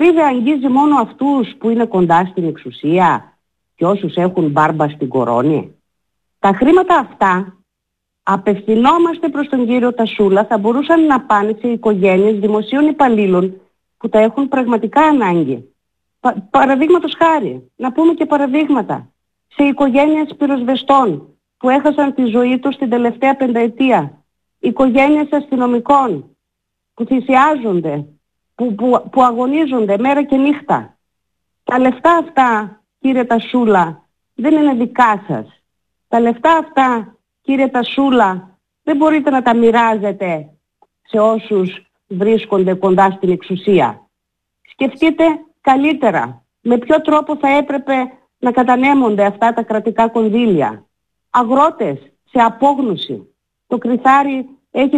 Βέβαια αγγίζει μόνο αυτούς που είναι κοντά στην εξουσία και όσους έχουν μπάρμπα στην κορώνη. Τα χρήματα αυτά, απευθυνόμαστε προς τον κύριο Τασούλα, θα μπορούσαν να πάνε σε οικογένειες δημοσίων υπαλλήλων που τα έχουν πραγματικά ανάγκη. Παραδείγματος χάρη, να πούμε και παραδείγματα, σε οικογένειες πυροσβεστών που έχασαν τη ζωή τους την τελευταία πενταετία, οικογένειες αστυνομικών που θυσιάζονται, που αγωνίζονται μέρα και νύχτα. Τα λεφτά αυτά, κύριε Τασούλα, δεν είναι δικά σας. Τα λεφτά αυτά, κύριε Τασούλα, δεν μπορείτε να τα μοιράζετε σε όσους βρίσκονται κοντά στην εξουσία. Σκεφτείτε καλύτερα με ποιο τρόπο θα έπρεπε να κατανέμονται αυτά τα κρατικά κονδύλια. Αγρότες σε απόγνωση. Το Κριθάρι έχει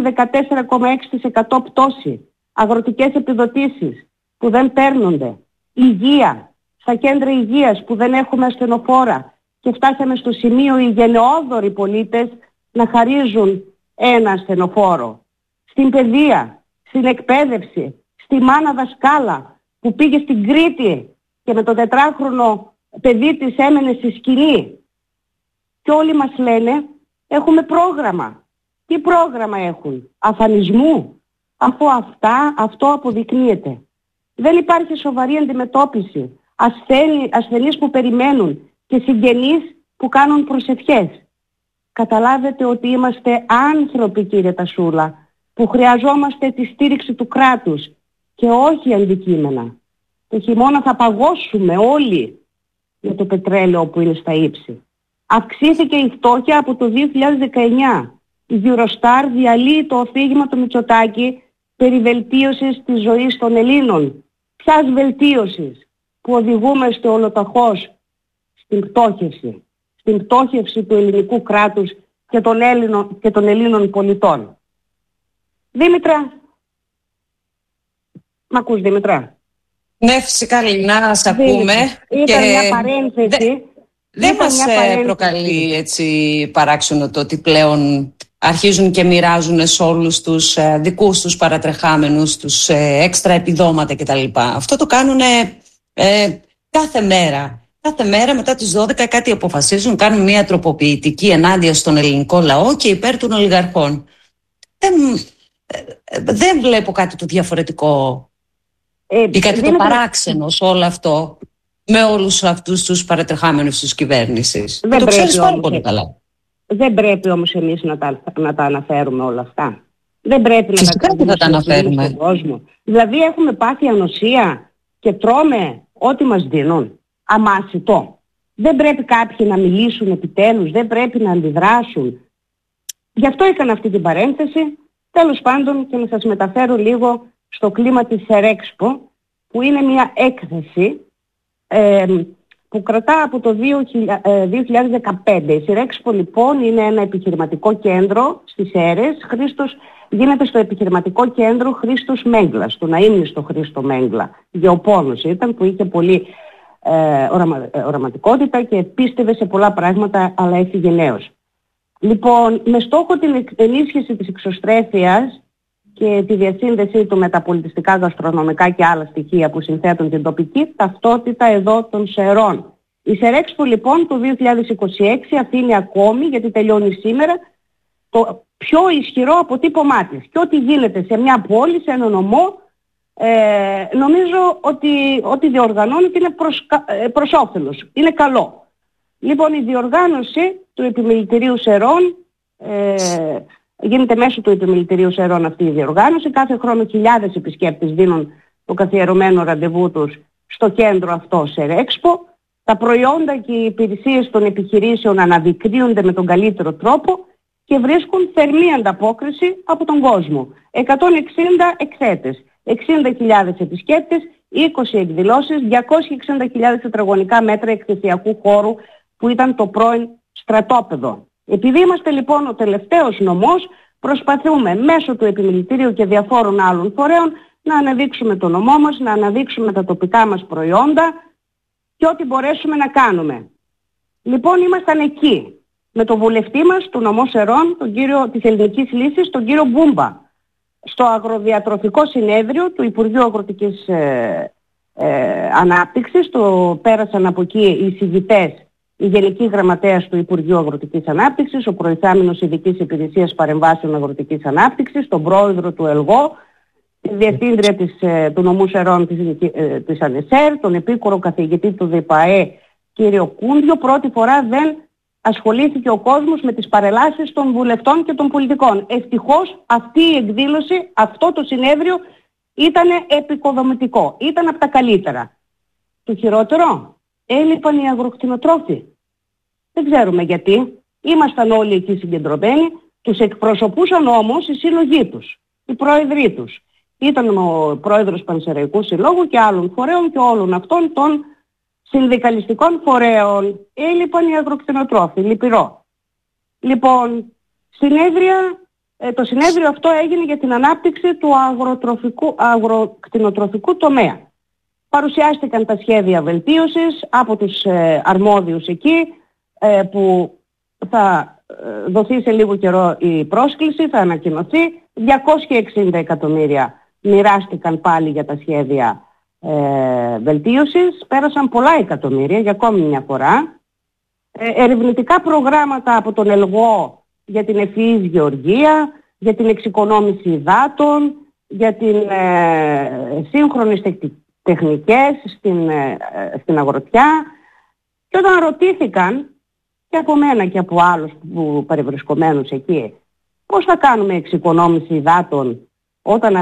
14,6% πτώση. Αγροτικές επιδοτήσεις που δεν παίρνονται. Υγεία. Στα κέντρα υγείας που δεν έχουμε ασθενοφόρα. Και φτάσαμε στο σημείο οι γενναιόδοροι πολίτες να χαρίζουν ένα ασθενοφόρο. Στην παιδεία, στην εκπαίδευση, στη μάνα δασκάλα που πήγε στην Κρήτη και με το 4χρονο παιδί της έμενε στη σκηνή. Και όλοι μας λένε έχουμε πρόγραμμα. Τι πρόγραμμα έχουν? Αφανισμού? Αφού αυτό αποδεικνύεται. Δεν υπάρχει σοβαρή αντιμετώπιση. Ασθενείς που περιμένουν και συγγενείς που κάνουν προσευχές. Καταλάβετε ότι είμαστε άνθρωποι, κύριε Τασούλα, που χρειαζόμαστε τη στήριξη του κράτους και όχι αντικείμενα. Το χειμώνα θα παγώσουμε όλοι με το πετρέλαιο που είναι στα ύψη. Αυξήθηκε η φτώχεια από το 2019. Η Eurostar διαλύει το αφήγημα του Μητσοτάκη περί βελτίωσης της ζωής των Ελλήνων. Ποιας βελτίωσης? Που οδηγούμε στο ολοταχώς στην πτώχευση. Στην πτώχευση του ελληνικού κράτους και των Ελλήνων πολιτών. Δήμητρα, μ' ακούς, Δήμητρα? Ναι, φυσικά, Λινά, σ' ακούμε. Ήταν μια παρένθεση. Δεν μας προκαλεί έτσι παράξενο το ότι πλέον αρχίζουν και μοιράζουν σε όλους τους δικούς τους παρατρεχάμενους τους έξτρα επιδόματα κτλ. Αυτό το κάνουν κάθε μέρα. Κάθε μέρα μετά τις 12 κάτι αποφασίζουν, κάνουν μια τροποποιητική ενάντια στον ελληνικό λαό και υπέρ των ολιγαρχών. Δεν βλέπω κάτι το διαφορετικό ή κάτι το παράξενο σε όλο αυτό με όλους αυτούς τους παρατρεχάμενους της κυβέρνησης. Το ξέρεις πάρα πολύ καλά. Δεν πρέπει όμως εμείς να τα αναφέρουμε όλα αυτά. Δεν πρέπει να τα αναφέρουμε στον κόσμο. Δηλαδή έχουμε πάθει ανοσία και τρώμε ό,τι μας δίνουν. Αμάσιτο. Δεν πρέπει κάποιοι να μιλήσουν επιτέλους, δεν πρέπει να αντιδράσουν. Γι' αυτό έκανα αυτή την παρένθεση. Τέλος πάντων, και να σας μεταφέρω λίγο στο κλίμα της Σερέξπο, που είναι μια έκθεση που κρατά από το 2015. Η Σερέξπο λοιπόν είναι ένα επιχειρηματικό κέντρο στις Σέρρες. Γίνεται στο επιχειρηματικό κέντρο Χρήστος Μέγκλα, στον αείμνηστο Χρήστο Μέγκλα. Γεωπόνος ήταν, που είχε πολύ οραματικότητα και πίστευε σε πολλά πράγματα, αλλά έφυγε νέος. Λοιπόν, με στόχο την ενίσχυση της εξωστρέφειας και τη διασύνδεσή του με τα πολιτιστικά, γαστρονομικά και άλλα στοιχεία που συνθέτουν την τοπική ταυτότητα εδώ των Σερών. Η Σερέξπο λοιπόν το 2026 αφήνει ακόμη, γιατί τελειώνει σήμερα, το πιο ισχυρό αποτύπωμά της. Και ό,τι γίνεται σε μια πόλη, σε ένα νομό, νομίζω ότι ό,τι διοργανώνεται είναι προς όφελος. Είναι καλό. Λοιπόν, η διοργάνωση του Επιμελητηρίου Σερών, γίνεται μέσω του Επιμελητηρίου Σερών αυτή η διοργάνωση. Κάθε χρόνο χιλιάδες επισκέπτες δίνουν το καθιερωμένο ραντεβού τους στο κέντρο αυτό Σερέξπο. Τα προϊόντα και οι υπηρεσίες των επιχειρήσεων αναδεικνύονται με τον καλύτερο τρόπο και βρίσκουν θερμή ανταπόκριση από τον κόσμο. 160 εκθέτες, 60.000 επισκέπτες, 20 εκδηλώσεις, 260.000 τετραγωνικά μέτρα εκθεσιακού χώρου που ήταν το πρώην στρατόπεδο. Επειδή είμαστε λοιπόν ο τελευταίος νομός, προσπαθούμε μέσω του Επιμελητηρίου και διαφόρων άλλων φορέων να αναδείξουμε το νομό μας, να αναδείξουμε τα τοπικά μας προϊόντα και ό,τι μπορέσουμε να κάνουμε. Λοιπόν, ήμασταν εκεί με τον βουλευτή μας του νομού Σερών, τον κύριο της Ελληνικής Λύσης, τον κύριο Μπούμπα, στο αγροδιατροφικό συνέδριο του Υπουργείου Αγροτικής Ανάπτυξης. Πέρασαν από εκεί οι εισηγητές, η Γενική Γραμματέας του Υπουργείου Αγροτικής Ανάπτυξης, ο Προϊστάμενος Ειδικής Υπηρεσίας Παρεμβάσεων Αγροτικής Ανάπτυξης, τον πρόεδρο του ΕΛΓΟ, τη διευθύντρια του νομού Σερών της ΑΝΕΣΕΡ, τον επίκορο καθηγητή του ΔΠΑΕ κύριο Κούντιο. Πρώτη φορά δεν ασχολήθηκε ο κόσμος με τις παρελάσεις των βουλευτών και των πολιτικών. Ευτυχώς αυτή η εκδήλωση, αυτό το συνέδριο ήταν επικοδομητικό, ήταν από τα καλύτερα. Το χειρότερο, έλειπαν οι αγροκτηνοτρόφοι. Δεν ξέρουμε γιατί, ήμασταν όλοι εκεί συγκεντρωμένοι, τους εκπροσωπούσαν όμως οι σύλλογοι τους, οι πρόεδροι τους. Ήταν ο πρόεδρος Πανσεραϊκού Συλλόγου και άλλων φορέων και όλων αυτών των συνδικαλιστικών φορέων. Έλειπαν οι αγροκτηνοτρόφοι, λυπηρό. Λοιπόν, το συνέδριο αυτό έγινε για την ανάπτυξη του αγροκτηνοτροφικού τομέα. Παρουσιάστηκαν τα σχέδια βελτίωσης από τους αρμόδιους εκεί, που θα δοθεί σε λίγο καιρό η πρόσκληση, θα ανακοινωθεί. 260 εκατομμύρια μοιράστηκαν πάλι για τα σχέδια βελτίωσης. Πέρασαν πολλά εκατομμύρια για ακόμη μια φορά. Ερευνητικά προγράμματα από τον ΕΛΓΟ για την ευφυής γεωργία, για την εξοικονόμηση υδάτων, για την σύγχρονες τεχνικές στην αγροτιά. Και όταν ρωτήθηκαν και από μένα και από άλλους που παρευρισκομένους εκεί, πώς θα κάνουμε εξοικονόμηση υδάτων όταν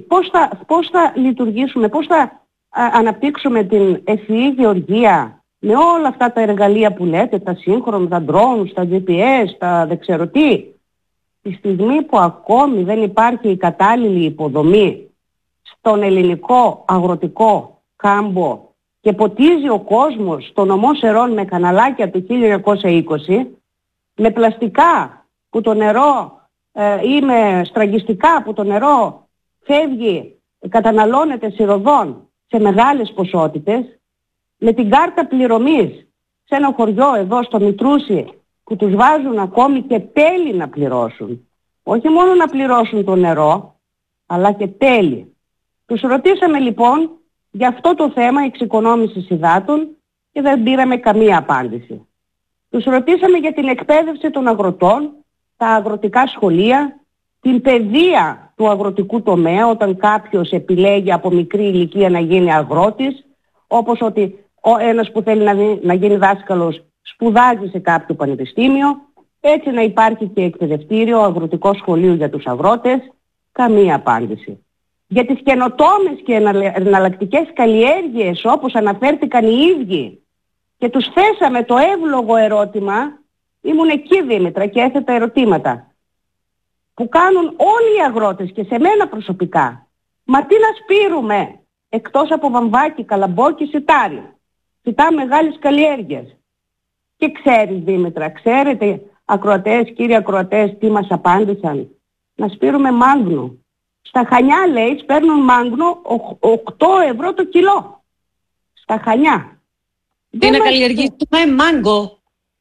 πώς θα λειτουργήσουμε, πώς θα αναπτύξουμε την ευφυή γεωργία με όλα αυτά τα εργαλεία που λέτε, τα σύγχρονα, τα drones, τα GPS, τα δεν ξέρω τι. Τη στιγμή που ακόμη δεν υπάρχει η κατάλληλη υποδομή στον ελληνικό αγροτικό κάμπο και ποτίζει ο κόσμος στο νομό Σερών με καναλάκια του 1920, με πλαστικά που το νερό ή με στραγγιστικά που το νερό φεύγει, καταναλώνεται σιροδόν σε μεγάλες ποσότητες, με την κάρτα πληρωμής σε ένα χωριό εδώ στο Μητρούσι που τους βάζουν ακόμη και τέλη να πληρώσουν. Όχι μόνο να πληρώσουν το νερό, αλλά και τέλη. Τους ρωτήσαμε λοιπόν για αυτό το θέμα εξοικονόμησης υδάτων και δεν πήραμε καμία απάντηση. Τους ρωτήσαμε για την εκπαίδευση των αγροτών, τα αγροτικά σχολεία, την παιδεία του αγροτικού τομέα όταν κάποιος επιλέγει από μικρή ηλικία να γίνει αγρότης, όπως ότι ένας που θέλει να γίνει δάσκαλος σπουδάζει σε κάποιο πανεπιστήμιο, έτσι να υπάρχει και εκπαιδευτήριο, αγροτικό σχολείο για τους αγρότες, καμία απάντηση. Για τις καινοτόμες και εναλλακτικές καλλιέργειες όπως αναφέρθηκαν οι ίδιοι και τους θέσαμε το εύλογο ερώτημα, ήμουν εκεί Δήμητρα και έθετα ερωτήματα που κάνουν όλοι οι αγρότες και σε μένα προσωπικά. Μα τι να σπείρουμε εκτός από βαμβάκι, καλαμπόκι, σιτάρι. Φυτά μεγάλες καλλιέργειες. Και ξέρεις Δήμητρα, ξέρετε κύριοι ακροατές τι μας απάντησαν? Να σπείρουμε μάγνο. Στα Χανιά λέει παίρνουν μάγνο 8 ευρώ το κιλό. Στα Χανιά. Τι να καλλιεργήσουμε μάγκο?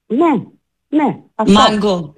Ναι. Αυτό. Μάγκο.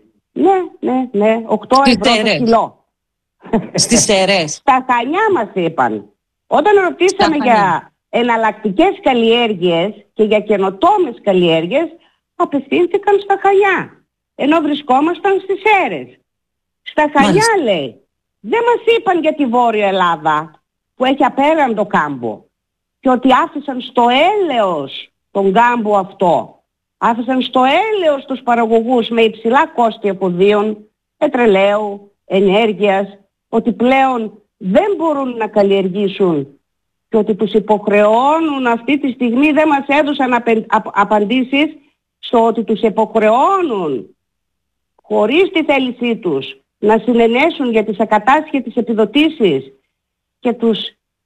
Ναι. 8 ευρώ το κιλό. Στις Σερές. Στα Χανιά μας είπαν. Όταν ρωτήσαμε για εναλλακτικές καλλιέργειες και για καινοτόμες καλλιέργειες, απευθύνθηκαν στα Χανιά. Ενώ βρισκόμασταν στις Σέρες. Στα Χανιά λέει. Δεν μας είπαν για τη Βόρεια Ελλάδα που έχει απέραντο κάμπο και ότι άφησαν στο έλεος τον κάμπο αυτό. Άφησαν στο έλεος τους παραγωγούς με υψηλά κόστη εφοδίων, πετρελαίου, ενέργειας, ότι πλέον δεν μπορούν να καλλιεργήσουν και ότι τους υποχρεώνουν αυτή τη στιγμή, δεν μας έδωσαν απαντήσεις στο ότι τους υποχρεώνουν χωρίς τη θέλησή τους να συνενέσουν για τις ακατάσχετες επιδοτήσεις και τους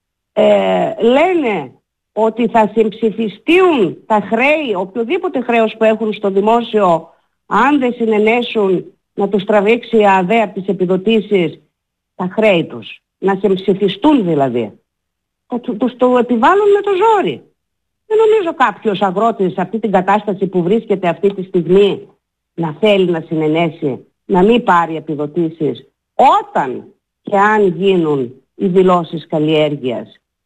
λένε ότι θα συμψηφιστούν τα χρέη, οποιοδήποτε χρέος που έχουν στο δημόσιο, αν δεν συνενέσουν να τους τραβήξει ΑΔΕ από τις επιδοτήσεις τα χρέη τους. Να συμψηφιστούν δηλαδή. Τους το επιβάλλουν με το ζόρι. Δεν νομίζω κάποιος αγρότης σε αυτή την κατάσταση που βρίσκεται αυτή τη στιγμή να θέλει να συνενέσει, να μην πάρει επιδοτήσεις όταν και αν γίνουν οι δηλώσεις καλλιέργειας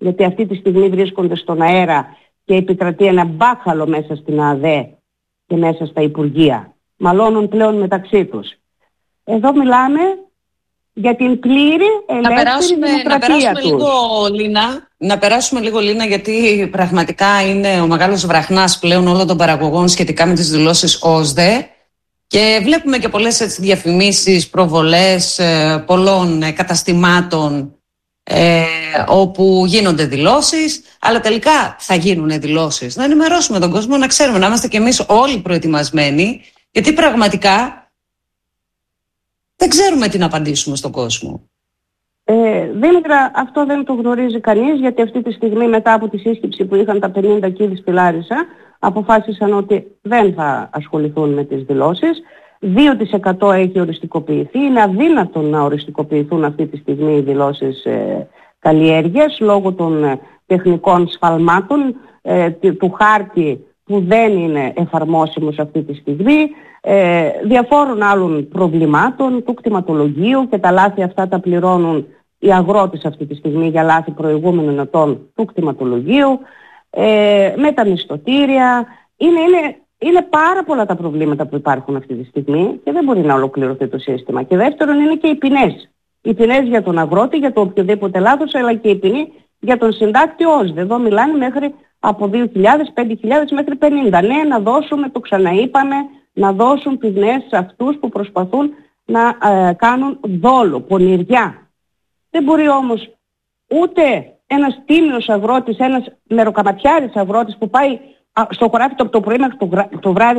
γιατί αυτή τη στιγμή βρίσκονται στον αέρα και επικρατεί ένα μπάχαλο μέσα στην ΑΔΕ και μέσα στα Υπουργεία. Μαλώνουν πλέον μεταξύ τους. Εδώ μιλάμε για την πλήρη ελεύθερη δημοκρατία τους. Να περάσουμε λίγο, Λίνα, γιατί πραγματικά είναι ο μεγάλος βραχνάς πλέον όλων των παραγωγών σχετικά με τις δηλώσεις ΟΣΔΕ. Και βλέπουμε και πολλές διαφημίσεις, προβολές πολλών καταστημάτων όπου γίνονται δηλώσεις, αλλά τελικά θα γίνουν δηλώσεις. Να ενημερώσουμε τον κόσμο, να ξέρουμε, να είμαστε κι εμείς όλοι προετοιμασμένοι, γιατί πραγματικά δεν ξέρουμε τι να απαντήσουμε στον κόσμο. Δήμητρα, αυτό δεν το γνωρίζει κανείς, γιατί αυτή τη στιγμή μετά από τη σύσκεψη που είχαν τα 50 κήδη στη Λάρισα, αποφάσισαν ότι δεν θα ασχοληθούν με τις δηλώσεις. 2% έχει οριστικοποιηθεί. Είναι αδύνατον να οριστικοποιηθούν αυτή τη στιγμή οι δηλώσεις καλλιέργειας λόγω των τεχνικών σφαλμάτων, του χάρτη που δεν είναι εφαρμόσιμος αυτή τη στιγμή, διαφόρων άλλων προβλημάτων του κτηματολογίου, και τα λάθη αυτά τα πληρώνουν οι αγρότες αυτή τη στιγμή για λάθη προηγούμενων ετών του κτηματολογίου, με τα μισθωτήρια. Είναι πάρα πολλά τα προβλήματα που υπάρχουν αυτή τη στιγμή και δεν μπορεί να ολοκληρωθεί το σύστημα. Και δεύτερον είναι και οι ποινές. Οι ποινές για τον αγρότη, για το οποιοδήποτε λάθος, αλλά και η ποινή για τον συντάκτη ΟΣΔΕ. Εδώ μιλάνε μέχρι από 2.000, 5.000 μέχρι 50. Ναι, να δώσουμε, το ξαναείπαμε, να δώσουν ποινές σε αυτούς που προσπαθούν να κάνουν δόλο, πονηριά. Δεν μπορεί όμως ούτε ένας τίμιος αγρότης, ένας μεροκαματιάρης αγρότης που πάει στο χωράφι το πρωί μέχρι το βράδυ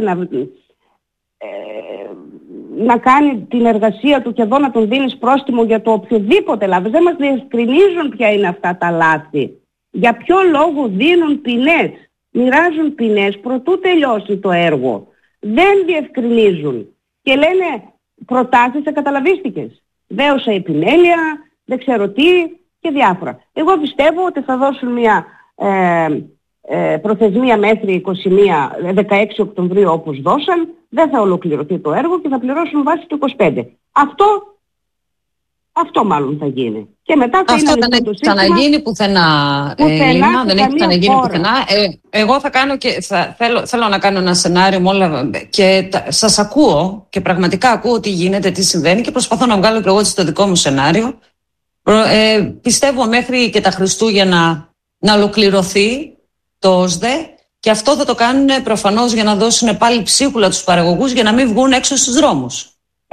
να κάνει την εργασία του και εδώ να τον δίνεις πρόστιμο για το οποιοδήποτε λάθος. Δεν μας διευκρινίζουν ποια είναι αυτά τα λάθη. Για ποιο λόγο δίνουν ποινές, μοιράζουν ποινές προτού τελειώσει το έργο. Δεν διευκρινίζουν και λένε προτάσεις ακαταλαβίστικες. Δέωσα επιμέλεια, δεν ξέρω τι και διάφορα. Εγώ πιστεύω ότι θα δώσουν μια προθεσμία μέχρι 16 Οκτωβρίου όπως δώσαν, δεν θα ολοκληρωθεί το έργο και θα πληρώσουν βάση του 25. Αυτό μάλλον θα γίνει. Και μετά θα αυτό δεν έχει ξαναγίνει πουθενά. Δεν έχει ξαναγίνει πουθενά. Εγώ θα κάνω και θέλω να κάνω ένα σενάριο με όλα, και σας ακούω και πραγματικά ακούω τι γίνεται, τι συμβαίνει, και προσπαθώ να βγάλω και εγώ το δικό μου σενάριο. Πιστεύω μέχρι και τα Χριστούγεννα να ολοκληρωθεί το ΟΣΔΕ, και αυτό θα το κάνουν προφανώς για να δώσουν πάλι ψίχουλα τους παραγωγούς για να μην βγουν έξω στους δρόμους.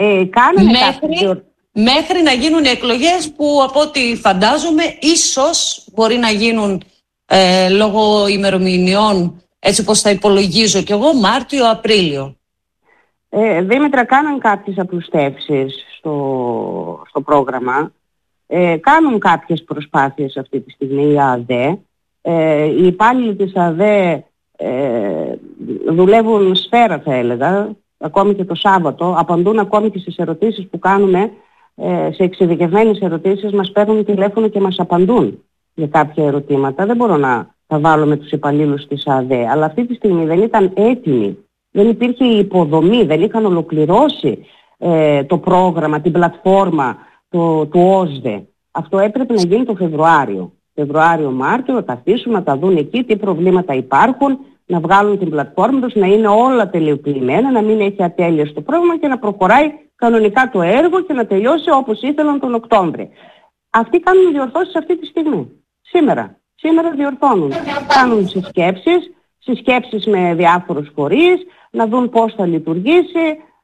Μέχρι να γίνουν οι εκλογές, που από ό,τι φαντάζομαι ίσως μπορεί να γίνουν λόγω ημερομηνιών, έτσι όπως θα υπολογίζω κι εγώ, Μάρτιο-Απρίλιο. Δήμητρα, κάνουν κάποιες απλουστεύσεις στο πρόγραμμα. Κάνουν κάποιες προσπάθειες αυτή τη στιγμή η ΑΔΕ. Οι υπάλληλοι της ΑΔΕ δουλεύουν σφαίρα, θα έλεγα, ακόμη και το Σάββατο, απαντούν ακόμη και στις ερωτήσεις που κάνουμε, σε εξειδικευμένες ερωτήσεις μας παίρνουν τηλέφωνο και μας απαντούν για κάποια ερωτήματα. Δεν μπορώ να τα βάλω με τους υπαλλήλους της ΑΔΕ, αλλά αυτή τη στιγμή δεν ήταν έτοιμοι, δεν υπήρχε η υποδομή, δεν είχαν ολοκληρώσει το πρόγραμμα, την πλατφόρμα του ΟΣΔΕ. Αυτό έπρεπε να γίνει το Φεβρουάριο-Μάρτιο, να τα αφήσουμε, να τα δουν εκεί τι προβλήματα υπάρχουν, να βγάλουν την πλατφόρμα τους, να είναι όλα τελειοποιημένα, να μην έχει ατέλειες το πρόγραμμα και να προχωράει κανονικά το έργο και να τελειώσει όπως ήθελαν τον Οκτώβρη. Αυτοί κάνουν διορθώσεις αυτή τη στιγμή. Σήμερα διορθώνουν. Κάνουν συσκέψεις με διάφορους φορείς, να δουν πώς θα λειτουργήσει,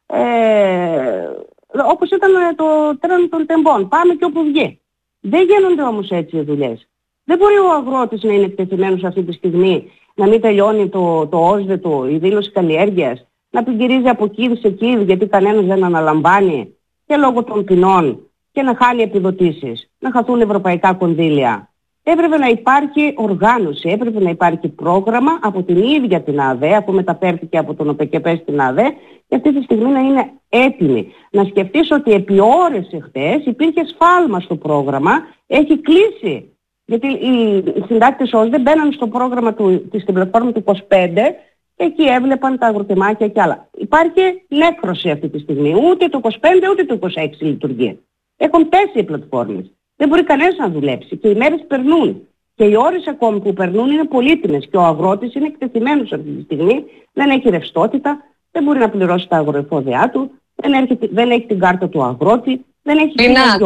όπως ήταν το τρένο των τεμπών. Πάμε και όπου βγει. Δεν γίνονται όμως έτσι οι δουλειές. Δεν μπορεί ο αγρότης να είναι εκτεθειμένος αυτή τη στιγμή, να μην τελειώνει το ΟΣΔΕ, η δήλωση καλλιέργειας, να πηγυρίζει από κήδη σε κήδη γιατί κανένας δεν αναλαμβάνει, και λόγω των ποινών, και να χάνει επιδοτήσεις, να χαθούν ευρωπαϊκά κονδύλια. Έπρεπε να υπάρχει οργάνωση, έπρεπε να υπάρχει πρόγραμμα από την ίδια την ΑΔΕ, αφού μεταφέρθηκε από τον ΟΠΕΚΕΠΕ στην ΑΔΕ, και αυτή τη στιγμή να είναι έτοιμη. Να σκεφτείς ότι επί ώρες εχθές υπήρχε σφάλμα στο πρόγραμμα, έχει κλείσει. Γιατί οι συντάκτες ΟΣΔΕ μπαίναν στο πρόγραμμα στην πλατφόρμα του 25, και εκεί έβλεπαν τα αγροτεμάκια και άλλα. Υπάρχει νέκρωση αυτή τη στιγμή. Ούτε το 25 ούτε το 26 λειτουργεί. Έχουν πέσει οι πλατφόρμες. Δεν μπορεί κανένας να δουλέψει και οι μέρες περνούν. Και οι ώρες ακόμη που περνούν είναι πολύτιμες και ο αγρότης είναι εκτεθειμένος αυτή τη στιγμή, δεν έχει ρευστότητα, δεν μπορεί να πληρώσει τα αγροεφόδια του, δεν έχει την κάρτα του αγρότη, δεν έχει...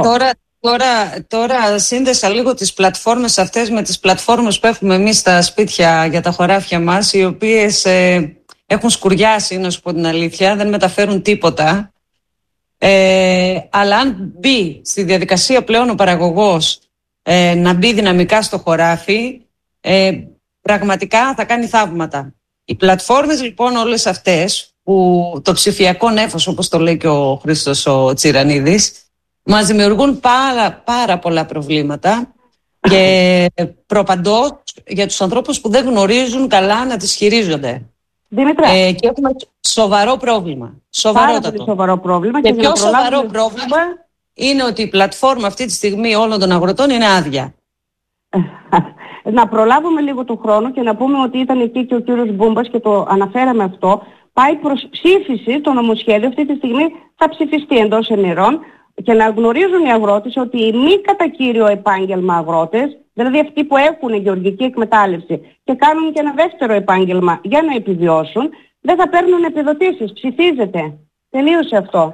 Τώρα σύνδεσα λίγο τις πλατφόρμες αυτές με τις πλατφόρμες που έχουμε εμείς στα σπίτια για τα χωράφια μας, οι οποίες έχουν σκουριάσει, να σου πω την αλήθεια, δεν μεταφέρουν τίποτα. Αλλά αν μπει στη διαδικασία πλέον ο παραγωγός να μπει δυναμικά στο χωράφι, πραγματικά θα κάνει θαύματα. Οι πλατφόρμες λοιπόν όλες αυτές, που το ψηφιακό νέφος, όπως το λέει και ο Χρήστος ο Τσιρανίδης, μας δημιουργούν πάρα πολλά προβλήματα και προπαντός για τους ανθρώπους που δεν γνωρίζουν καλά να τις χειρίζονται. Δήμητρα. Και έχουμε σοβαρό πρόβλημα. Σοβαρό πρόβλημα. Και πιο σοβαρό πρόβλημα είναι ότι η πλατφόρμα αυτή τη στιγμή όλων των αγροτών είναι άδεια. Να προλάβουμε λίγο τον χρόνο και να πούμε ότι ήταν εκεί και ο κύριος Μπούμπας και το αναφέραμε αυτό. Πάει προς ψήφιση το νομοσχέδιο, αυτή τη στιγμή θα ψηφιστεί εντός ημερών, και να γνωρίζουν οι αγρότες ότι οι μη κατά κύριο επάγγελμα αγρότες, δηλαδή αυτοί που έχουν γεωργική εκμετάλλευση και κάνουν και ένα δεύτερο επάγγελμα για να επιβιώσουν, δεν θα παίρνουν επιδοτήσεις. Ψηφίζεται. Τελείωσε αυτό.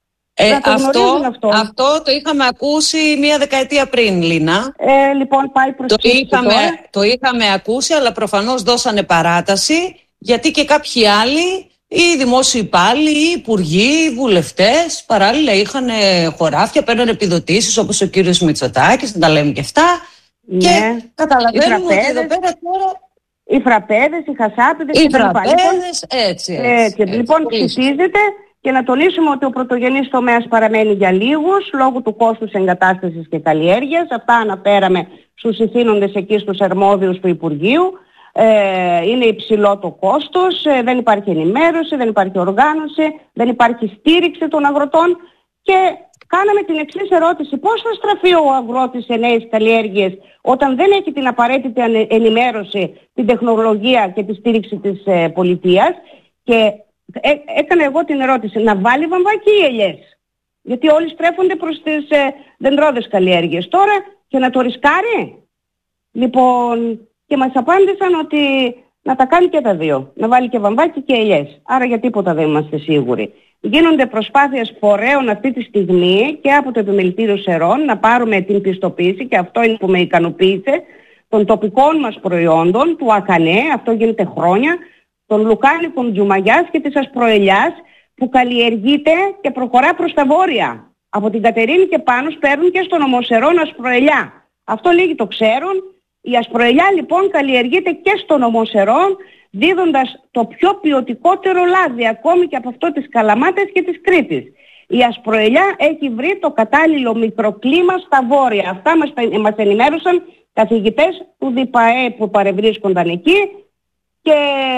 Αυτό το είχαμε ακούσει μία δεκαετία πριν, Λίνα. Λοιπόν, πάει προς το είχαμε ακούσει, αλλά προφανώς δώσανε παράταση, γιατί και κάποιοι άλλοι, οι δημόσιοι υπάλληλοι, οι υπουργοί, οι βουλευτές, παράλληλα είχαν χωράφια, παίρνουν επιδοτήσεις, όπως ο κύριος Μητσοτάκης, δεν τα λέμε και αυτά. Ναι. Και καταλαβαίνουμε ότι εδώ πέρα τώρα... Οι φραπέδες, οι χασάπιδες... Οι φραπέδες, έτσι. Λοιπόν, ψηφίζεται. Και να τονίσουμε ότι ο πρωτογενής τομέας παραμένει για λίγους λόγω του κόστους εγκατάστασης και καλλιέργειας. Αυτά αναφέραμε στους ηθήνοντες εκεί, στους αρμόδιους του Υπουργείου. Είναι υψηλό το κόστος, δεν υπάρχει ενημέρωση, δεν υπάρχει οργάνωση, δεν υπάρχει στήριξη των αγροτών. Και κάναμε την εξής ερώτηση: πώς θα στραφεί ο αγρότης σε νέες καλλιέργειες όταν δεν έχει την απαραίτητη ενημέρωση, την τεχνολογία και τη στήριξη της πολιτείας? Και έκανα εγώ την ερώτηση, να βάλει βαμβάκι ή ελιές? Γιατί όλοι στρέφονται προς τις δεντρώδες καλλιέργειες τώρα, και να το ρισκάρει. Λοιπόν, και μας απάντησαν ότι να τα κάνει και τα δύο. Να βάλει και βαμβάκι και ελιές. Άρα για τίποτα δεν είμαστε σίγουροι. Γίνονται προσπάθειες φορέων αυτή τη στιγμή και από το Επιμελητήριο Σερών να πάρουμε την πιστοποίηση, και αυτό είναι που με ικανοποίησε, των τοπικών μας προϊόντων, του Ακανέ, αυτό γίνεται χρόνια, των λουκάνικων Τζουμαγιάς και της Ασπροελιάς, που καλλιεργείται και προχωρά προς τα βόρεια. Από την Κατερίνη και πάνω παίρνουν και στον Ομοσερών Ασπροελιά. Αυτό λίγοι το ξέρουν. Η Ασπροελιά λοιπόν καλλιεργείται και στον Ομοσερών, δίδοντας το πιο ποιοτικότερο λάδι ακόμη και από αυτό της Καλαμάτας και της Κρήτης. Η Ασπροελιά έχει βρει το κατάλληλο μικροκλίμα στα βόρεια. Αυτά μας ενημέρωσαν καθηγητές του ΔΙΠΑΕ που παρευρίσκονταν εκεί. Και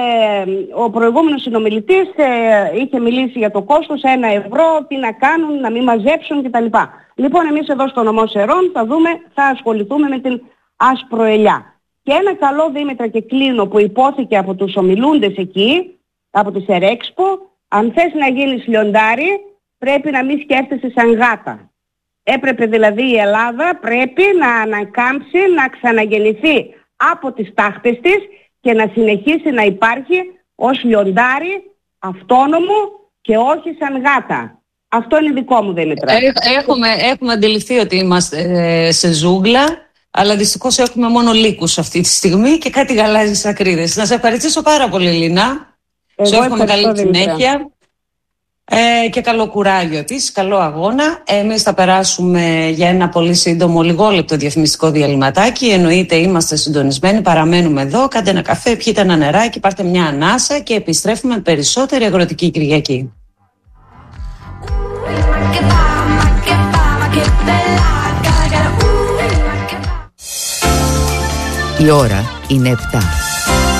ο προηγούμενος συνομιλητής είχε μιλήσει για το κόστος, 1 ευρώ, τι να κάνουν, να μην μαζέψουν κτλ. Λοιπόν, εμείς εδώ στο νομό Σερών θα ασχοληθούμε με την Ασπροελιά. Και ένα καλό, Δήμητρα, και κλείνω, που υπόθηκε από τους ομιλούντες εκεί, από τη Σερέξπο: αν θες να γίνεις λιοντάρι, πρέπει να μην σκέφτεσαι σαν γάτα. Έπρεπε δηλαδή η Ελλάδα πρέπει να ανακάμψει, να ξαναγεννηθεί από τις τάχτες της και να συνεχίσει να υπάρχει ως λιοντάρι αυτόνομο και όχι σαν γάτα. Αυτό είναι δικό μου, Δήμητρα. Έχουμε αντιληφθεί ότι είμαστε σε ζούγκλα, αλλά δυστυχώς έχουμε μόνο λύκους αυτή τη στιγμή και κάτι γαλάζιες ακρίδες. Να σε ευχαριστήσω πάρα πολύ, Λίνα. Σου εύχομαι καλή συνέχεια. Και καλό κουράγιο επίσης, καλό αγώνα. Εμείς θα περάσουμε για ένα πολύ σύντομο λιγόλεπτο διαφημιστικό διαλυματάκι. Εννοείται είμαστε συντονισμένοι, παραμένουμε εδώ. Κάντε ένα καφέ, πιείτε ένα νεράκι, πάρτε μια ανάσα και επιστρέφουμε με περισσότερη αγροτική Κυριακή. Η ώρα είναι 7.